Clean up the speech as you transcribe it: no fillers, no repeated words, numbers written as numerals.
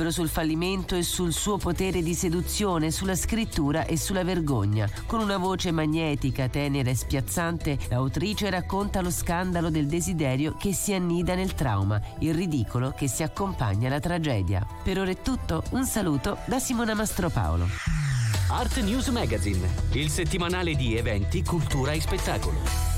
libro sul fallimento e sul suo potere di seduzione, sulla scrittura e sulla vergogna. Con una voce magnetica, tenera e spiazzante, l'autrice racconta lo scandalo del desiderio che si annida nel trauma, il ridicolo che si accompagna alla tragedia. Per ora è tutto, un saluto da Simona Mastropaolo. Art News Magazine, il settimanale di eventi, cultura e spettacolo.